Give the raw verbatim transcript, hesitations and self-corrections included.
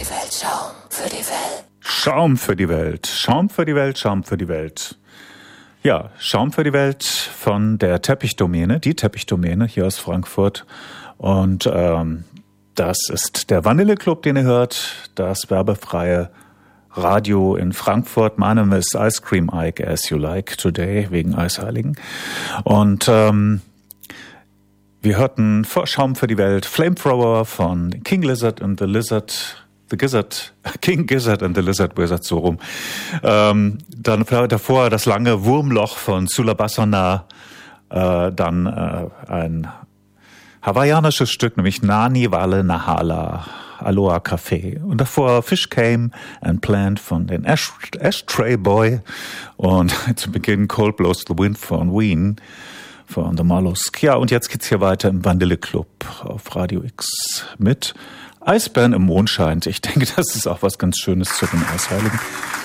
die Welt, Schaum für die Welt. Schaum für die Welt, Schaum für die Welt, Schaum für die Welt. Ja, Schaum für die Welt von der Teppichdomäne, die Teppichdomäne hier aus Frankfurt. Und ähm, das ist der Vanilleclub, den ihr hört, das werbefreie Radio in Frankfurt. My name is Ice Cream Ike, as you like today, wegen Eisheiligen. Und ähm, wir hörten Schaum für die Welt, Flamethrower von King Lizard and the Lizard, the Gizzard, King Gizzard and the Lizard Wizard, so rum. Ähm, dann davor das lange Wurmloch von Sulabassana, äh, dann äh, ein hawaiianisches Stück, nämlich Nani Wale Nahala, Aloha Café. Und davor Fish Came and Plant von den Ash, Ashtray Boy. Und zu Beginn Cold Blows the Wind von Ween, von The Mollusk. Ja, und jetzt geht's hier weiter im Vanilleclub auf Radio X mit Eisbären im Mondschein. Ich denke, das ist auch was ganz Schönes zu den Eisheiligen.